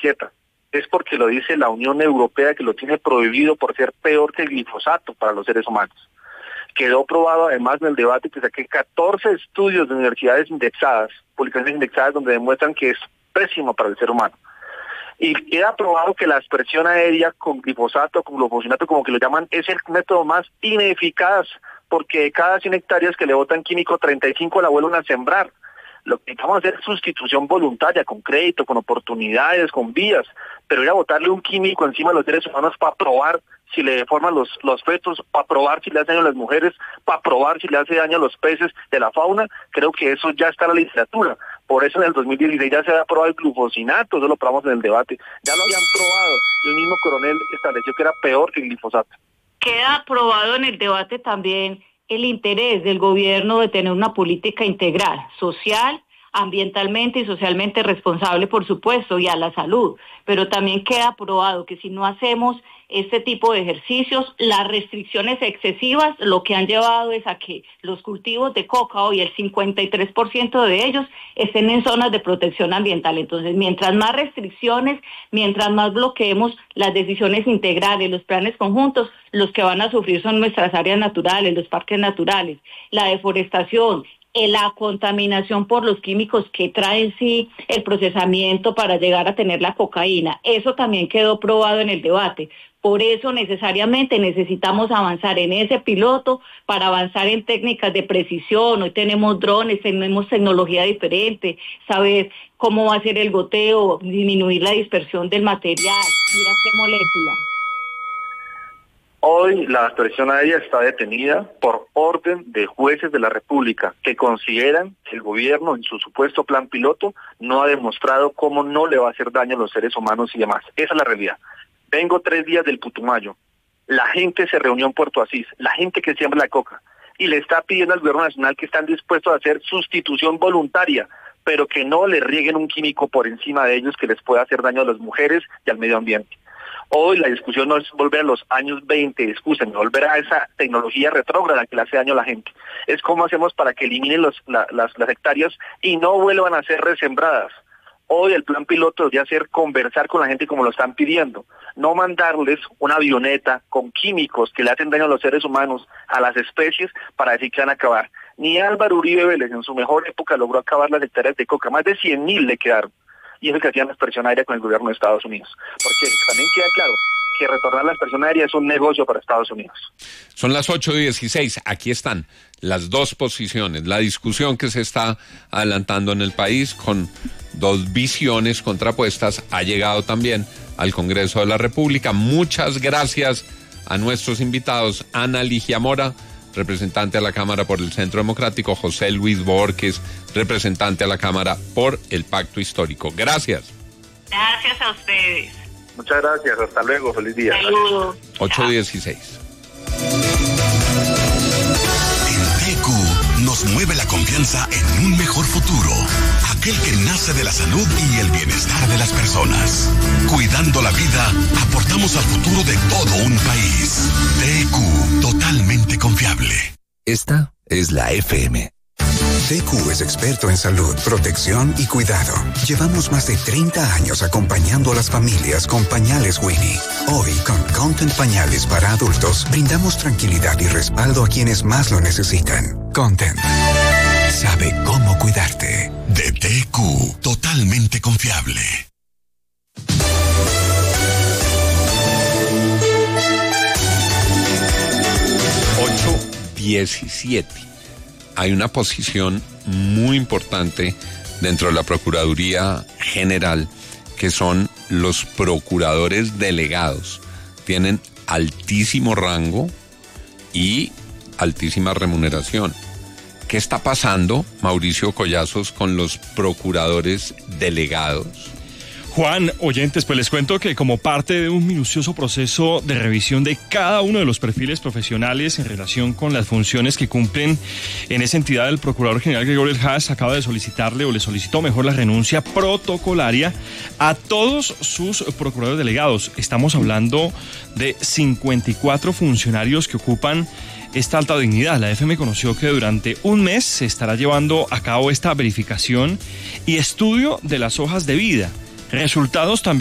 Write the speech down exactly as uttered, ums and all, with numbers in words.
etiqueta. Es porque lo dice la Unión Europea, que lo tiene prohibido por ser peor que el glifosato para los seres humanos. Quedó probado además en el debate que saqué catorce estudios de universidades indexadas, publicaciones indexadas, donde demuestran que es pésimo para el ser humano. Y queda probado que la aspersión aérea con glifosato, con glufosinato, como que lo llaman, es el método más ineficaz, porque de cada cien hectáreas que le botan químico, treinta y cinco la vuelven a sembrar. Lo que vamos a hacer es sustitución voluntaria, con crédito, con oportunidades, con vías, pero ir a botarle un químico encima de los seres humanos para probar si le deforman los, los fetos, para probar si le hace daño a las mujeres, para probar si le hace daño a los peces de la fauna, creo que eso ya está en la literatura. Por eso en el dos mil dieciséis ya se había probado el glufosinato, eso lo probamos en el debate, ya lo habían probado, y el mismo coronel estableció que era peor que el glifosato. Queda probado en el debate también el interés del gobierno de tener una política integral, social, ambientalmente y socialmente responsable, por supuesto, y a la salud, pero también queda probado que si no hacemos este tipo de ejercicios, las restricciones excesivas lo que han llevado es a que los cultivos de coca, hoy el cincuenta y tres por ciento de ellos estén en zonas de protección ambiental. Entonces, mientras más restricciones, mientras más bloqueemos las decisiones integrales, los planes conjuntos, los que van a sufrir son nuestras áreas naturales, los parques naturales, la deforestación, la contaminación por los químicos que traen sí el procesamiento para llegar a tener la cocaína. Eso también quedó probado en el debate. Por eso necesariamente necesitamos avanzar en ese piloto para avanzar en técnicas de precisión. Hoy tenemos drones, tenemos tecnología diferente, saber cómo va a ser el goteo, disminuir la dispersión del material. Mira qué molécula. Hoy la aspersión aérea está detenida por orden de jueces de la República que consideran que el gobierno en su supuesto plan piloto no ha demostrado cómo no le va a hacer daño a los seres humanos y demás. Esa es la realidad. Vengo tres días del Putumayo. La gente se reunió en Puerto Asís, la gente que siembra la coca, y le está pidiendo al gobierno nacional que están dispuestos a hacer sustitución voluntaria, pero que no le rieguen un químico por encima de ellos que les pueda hacer daño a las mujeres y al medio ambiente. Hoy la discusión no es volver a los años veinte, excusen, volver a esa tecnología retrógrada que le hace daño a la gente. Es cómo hacemos para que eliminen los, la, las, las hectáreas y no vuelvan a ser resembradas. Hoy el plan piloto debería ser conversar con la gente como lo están pidiendo, no mandarles una avioneta con químicos que le hacen daño a los seres humanos, a las especies, para decir que van a acabar. Ni Álvaro Uribe Vélez en su mejor época logró acabar las hectáreas de coca, más de cien mil le quedaron. Y eso que hacían la aspersión aérea con el gobierno de Estados Unidos. Porque también queda claro que retornar la aspersión aérea es un negocio para Estados Unidos. Son las ocho dieciséis, aquí están las dos posiciones, la discusión que se está adelantando en el país con dos visiones contrapuestas, ha llegado también al Congreso de la República. Muchas gracias a nuestros invitados, Ana Ligia Mora, representante a la Cámara por el Centro Democrático, José Luis Borges, representante a la Cámara por el Pacto Histórico. Gracias. Gracias a ustedes. Muchas gracias, hasta luego, feliz día. Saludos. ocho dieciséis. En T Q nos mueve la confianza en un mejor futuro, aquel que nace de la salud y el bienestar de las personas. Cuidando la vida, aportamos al futuro de todo un país. T Q, totalmente confiable. Esta es la F M. T Q es experto en salud, protección y cuidado. Llevamos más de treinta años acompañando a las familias con pañales Winnie. Hoy, con Content Pañales para adultos, brindamos tranquilidad y respaldo a quienes más lo necesitan. Content sabe cómo cuidarte. De T Q, totalmente confiable. ocho diecisiete. Hay una posición muy importante dentro de la Procuraduría General, que son los procuradores delegados. Tienen altísimo rango y altísima remuneración. ¿Qué está pasando, Mauricio Collazos, con los procuradores delegados? Juan, oyentes, pues les cuento que como parte de un minucioso proceso de revisión de cada uno de los perfiles profesionales en relación con las funciones que cumplen en esa entidad, el Procurador General Gregorio Haas acaba de solicitarle, o le solicitó mejor, la renuncia protocolaria a todos sus procuradores delegados. Estamos hablando de cincuenta y cuatro funcionarios que ocupan esta alta dignidad. La F M conoció que durante un mes se estará llevando a cabo esta verificación y estudio de las hojas de vida. Resultados también